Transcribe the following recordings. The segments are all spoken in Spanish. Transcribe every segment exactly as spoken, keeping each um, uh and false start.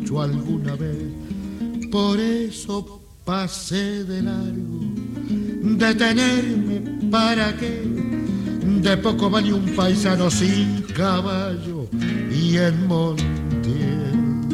hecho alguna vez. Por eso pasé de largo, detenerme para qué. De poco vale un paisano sin caballo y en Montiel.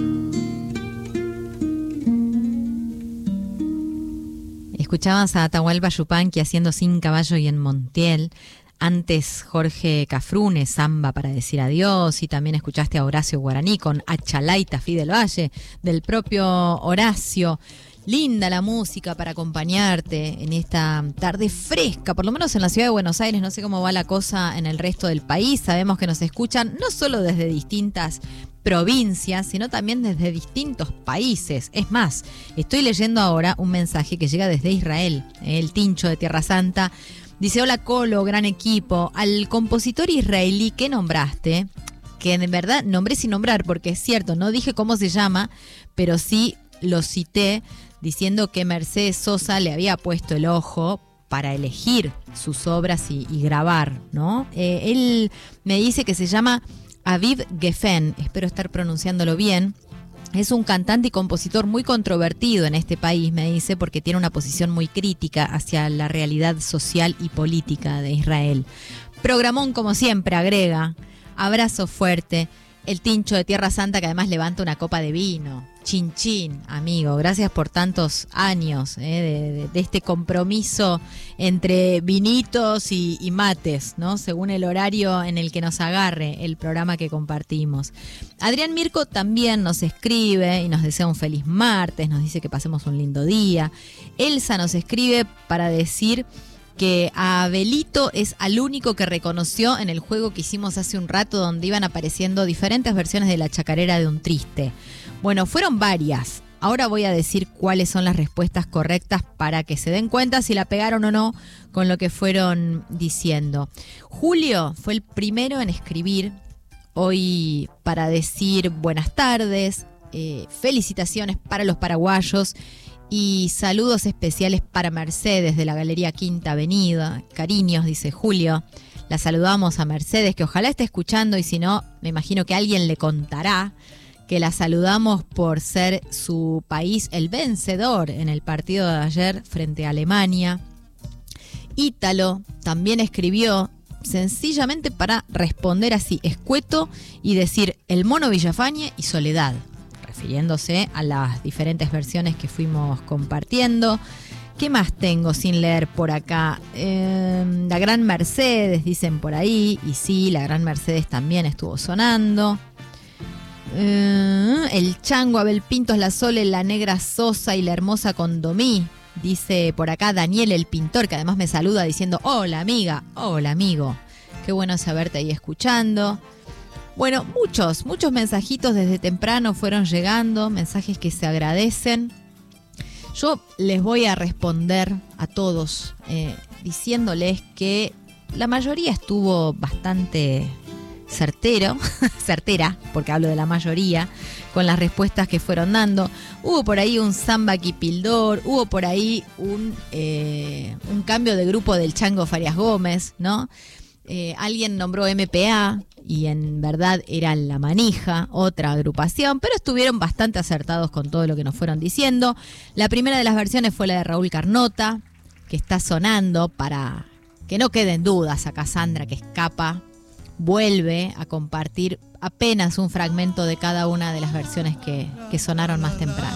Escuchabas a Atahualpa Yupanqui haciendo Sin caballo y en Montiel. Antes Jorge Cafrune, Samba para decir adiós, y también escuchaste a Horacio Guaraní con Achalay Tafí del Valle, del propio Horacio. Linda la música para acompañarte en esta tarde fresca, por lo menos en la ciudad de Buenos Aires. No sé cómo va la cosa en el resto del país. Sabemos que nos escuchan no solo desde distintas provincias, sino también desde distintos países. Es más, estoy leyendo ahora un mensaje que llega desde Israel, el Tincho de Tierra Santa. Dice: hola Colo, gran equipo. Al compositor israelí que nombraste, que en verdad nombré sin nombrar, porque es cierto, no dije cómo se llama, pero sí lo cité, diciendo que Mercedes Sosa le había puesto el ojo para elegir sus obras y, y grabar, ¿no? Eh, él me dice que se llama Aviv Geffen, espero estar pronunciándolo bien. Es un cantante y compositor muy controvertido en este país, me dice, porque tiene una posición muy crítica hacia la realidad social y política de Israel. Programón, como siempre, agrega. Abrazo fuerte. El Tincho de Tierra Santa, que además levanta una copa de vino. Chin chin, amigo. Gracias por tantos años eh, de, de, de este compromiso entre vinitos y, y mates, ¿no? Según el horario en el que nos agarre el programa que compartimos. Adrián Mirko también nos escribe y nos desea un feliz martes, nos dice que pasemos un lindo día. Elsa nos escribe para decir que a Abelito es al único que reconoció en el juego que hicimos hace un rato, donde iban apareciendo diferentes versiones de la chacarera de un triste. Bueno, fueron varias. Ahora voy a decir cuáles son las respuestas correctas para que se den cuenta si la pegaron o no con lo que fueron diciendo. Julio fue el primero en escribir hoy para decir buenas tardes, eh, felicitaciones para los paraguayos y saludos especiales para Mercedes de la Galería Quinta Avenida. Cariños, dice Julio. La saludamos a Mercedes, que ojalá esté escuchando, y si no, me imagino que alguien le contará que la saludamos por ser su país el vencedor en el partido de ayer frente a Alemania. Ítalo también escribió sencillamente para responder así, escueto, y decir el Mono Villafañe y Soledad, refiriéndose a las diferentes versiones que fuimos compartiendo. ¿Qué más tengo sin leer por acá? Eh, la Gran Mercedes, dicen por ahí, y sí, la Gran Mercedes también estuvo sonando. Eh, el Chango, Abel Pintos, la Sole, la Negra Sosa y la Hermosa Condomí, dice por acá Daniel el Pintor, que además me saluda diciendo hola amiga, hola amigo, qué bueno saberte ahí escuchando. Bueno, muchos, muchos mensajitos desde temprano fueron llegando, mensajes que se agradecen. Yo les voy a responder a todos eh, diciéndoles que la mayoría estuvo bastante certero, certera, porque hablo de la mayoría, con las respuestas que fueron dando. Hubo por ahí un Samba Kipildor, hubo por ahí un, eh, un cambio de grupo del Chango Farias Gómez, ¿no? Eh, alguien nombró M P A y en verdad era La Manija, otra agrupación, pero estuvieron bastante acertados con todo lo que nos fueron diciendo. La primera de las versiones fue la de Raúl Carnota, que está sonando para que no queden dudas. Acá Sandra, que escapa, vuelve a compartir apenas un fragmento de cada una de las versiones que, que sonaron más temprano.